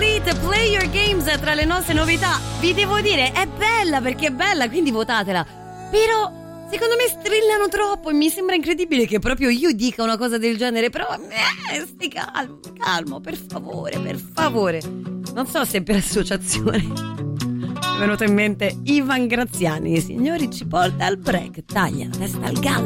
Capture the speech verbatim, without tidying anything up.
Elite, Play Your Games tra le nostre novità. Vi devo dire, è bella perché è bella, quindi votatela. Però secondo me strillano troppo e mi sembra incredibile che proprio io dica una cosa del genere. Però eh, stai calmo, calmo, per favore, per favore. Non so se per associazione è venuto in mente Ivan Graziani. Signori, ci porta al break, taglia la testa al gallo.